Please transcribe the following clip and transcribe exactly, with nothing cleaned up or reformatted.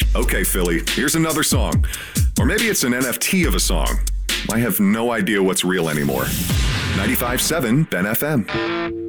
Okay, Philly, here's another song. Or maybe it's an N F T of a song. I have no idea what's real anymore. ninety-five point seven Ben F M.